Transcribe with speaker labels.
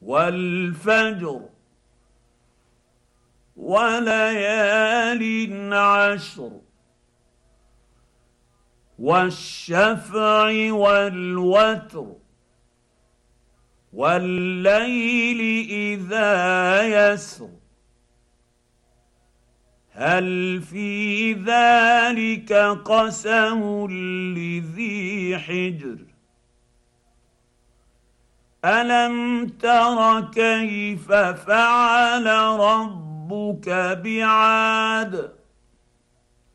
Speaker 1: والفجر وليال عشر والشفع والوتر والليل اذا يسر هل في ذلك قسم لذي حجر الم تر كيف فعل ربك بعاد